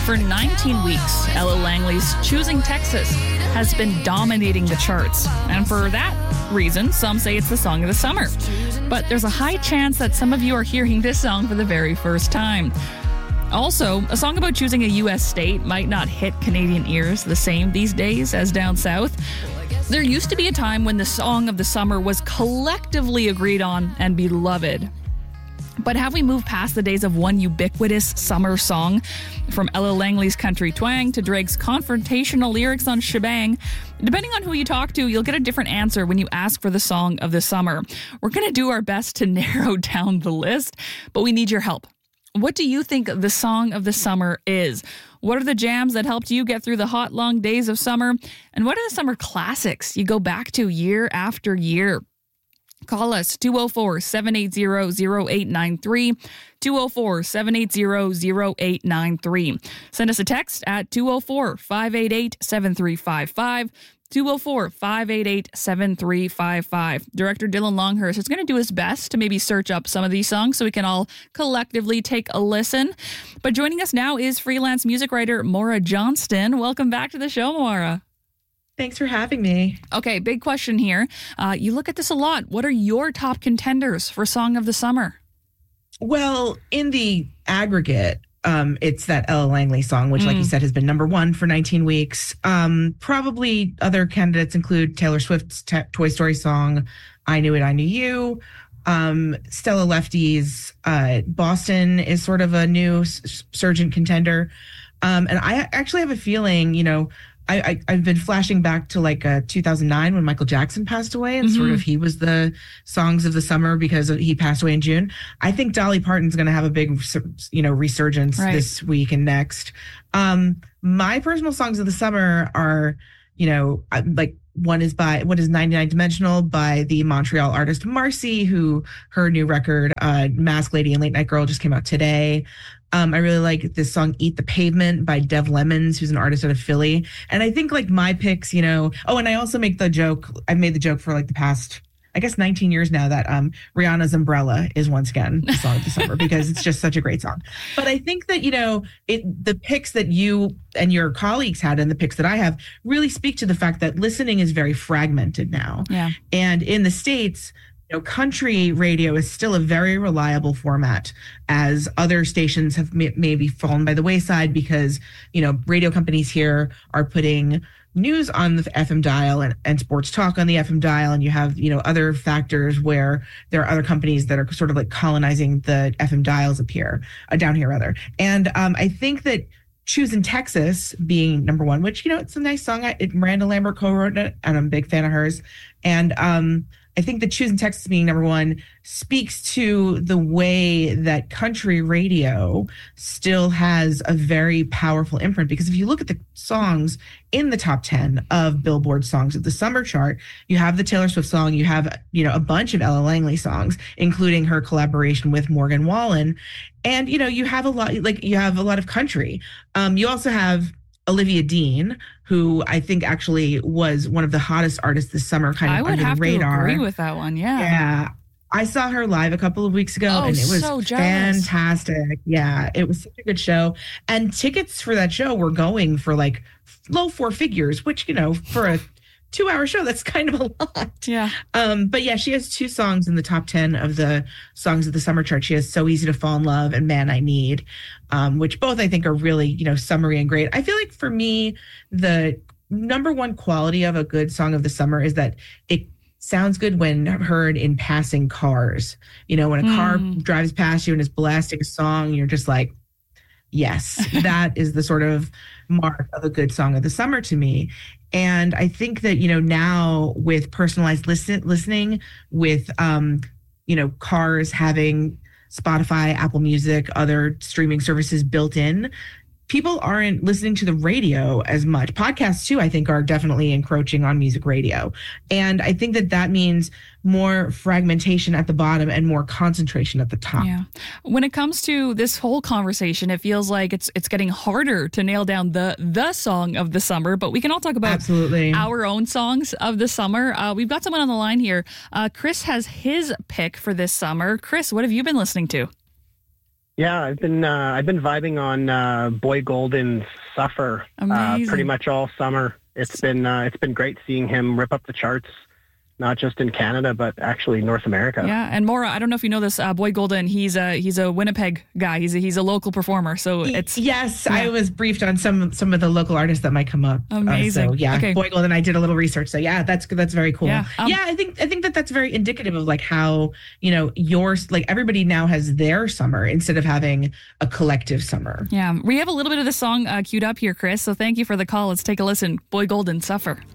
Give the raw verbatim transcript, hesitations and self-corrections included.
For nineteen weeks, Ella Langley's Choosing Texas has been dominating the charts. And for that reason, some say it's the song of the summer. But there's a high chance that some of you are hearing this song for the very first time. Also, a song about choosing a U S state might not hit Canadian ears the same these days as down south. There used to be a time when the song of the summer was collectively agreed on and beloved. But have we moved past the days of one ubiquitous summer song? From Ella Langley's country twang to Drake's confrontational lyrics on Shebang, depending on who you talk to, you'll get a different answer when you ask for the song of the summer. We're going to do our best to narrow down the list, but we need your help. What do you think the song of the summer is? What are the jams that helped you get through the hot, long days of summer? And what are the summer classics you go back to year after year? Call us two oh four, seven eight zero, zero eight nine three, two oh four, seven eight zero, zero eight nine three. Send us a text at two oh four, five eight eight, seven three five five, two oh four, five eight eight, seven three five five. Director Dylan Longhurst is going to do his best to maybe search up some of these songs so we can all collectively take a listen. But joining us now is freelance music writer Maura Johnston. Welcome back to the show, Maura. Thanks for having me. Okay, big question here. Uh, you look at this a lot. What are your top contenders for Song of the Summer? Well, in the aggregate, um, it's that Ella Langley song, which, mm. like you said, has been number one for nineteen weeks. Um, probably other candidates include Taylor Swift's t- Toy Story song, I Knew It, I Knew You. Um, Stella Lefty's uh, Boston is sort of a new s- surgent contender. Um, and I actually have a feeling, you know, I, I, I've been flashing back to like uh, two thousand nine when Michael Jackson passed away, and mm-hmm. sort of he was the songs of the summer because he passed away in June. I think Dolly Parton's going to have a big, you know, resurgence right. this week and next. Um, my personal songs of the summer are, you know, like one is by what is ninety-nine Dimensional by the Montreal artist Marcy, who her new record, uh, Mask Lady and Late Night Girl, just came out today. Um, I really like this song, Eat the Pavement by Dev Lemons, who's an artist out of Philly. And I think like my picks, you know, oh, and I also make the joke, I've made the joke for like the past, I guess nineteen years now that um, Rihanna's Umbrella is once again the song of the summer because it's just such a great song. But I think that, you know, it the picks that you and your colleagues had and the picks that I have really speak to the fact that listening is very fragmented now. Yeah. And in the States, you know, country radio is still a very reliable format, as other stations have may- maybe fallen by the wayside because, you know, radio companies here are putting news on the F M dial and, and sports talk on the F M dial. And you have, you know, other factors where there are other companies that are sort of like colonizing the F M dials up here, uh, down here rather. And um, I think that Choosing Texas being number one, which, you know, it's a nice song. I, it, Miranda Lambert co-wrote it, and I'm a big fan of hers. And um, I think that Choosing Texas being number one speaks to the way that country radio still has a very powerful imprint. Because if you look at the songs in the top ten of Billboard Songs of the Summer chart, you have the Taylor Swift song, you have, you know, a bunch of Ella Langley songs, including her collaboration with Morgan Wallen. And, you know, you have a lot, like you have a lot of country. Um, you also have Olivia Dean, who I think actually was one of the hottest artists this summer, kind of I would under have the radar. To agree with that one, yeah. Yeah. I saw her live a couple of weeks ago, oh, and it was so fantastic. Yeah, it was such a good show. And tickets for that show were going for like low four figures, which, you know, for a two-hour show, that's kind of a lot. Yeah. Um, but yeah, she has two songs in the top ten of the songs of the summer chart. She has So Easy to Fall in Love and Man I Need, um, which both I think are really, you know, summery and great. I feel like for me, the number one quality of a good song of the summer is that it sounds good when heard in passing cars. You know, when a mm. car drives past you and is blasting a song, you're just like, yes, that is the sort of mark of a good song of the summer to me. And I think that, you know, now with personalized listen, listening, with, um, you know, cars having Spotify, Apple Music, other streaming services built in, people aren't listening to the radio as much. Podcasts, too, I think, are definitely encroaching on music radio. And I think that that means more fragmentation at the bottom and more concentration at the top. Yeah. When it comes to this whole conversation, it feels like it's it's getting harder to nail down the the song of the summer, but we can all talk about Absolutely. our own songs of the summer. Uh, we've got someone on the line here. Uh, Chris has his pick for this summer. Chris, what have you been listening to? Yeah, I've been uh, I've been vibing on uh, Boy Golden's "Suffer" uh, pretty much all summer. It's been uh, it's been great seeing him rip up the charts, not just in Canada but actually North America. Yeah, and Maura, I don't know if you know this, uh, Boy Golden. He's a he's a Winnipeg guy. He's a, he's a local performer. So it's yes, yeah. I was briefed on some some of the local artists that might come up. Amazing. Uh, so yeah, okay. Boy Golden. I did a little research. So yeah, that's that's very cool. Yeah, um, yeah, I think I think that that's very indicative of like how you know your like everybody now has their summer instead of having a collective summer. Yeah, we have a little bit of the song uh, queued up here, Chris. So thank you for the call. Let's take a listen. Boy Golden, "Suffer."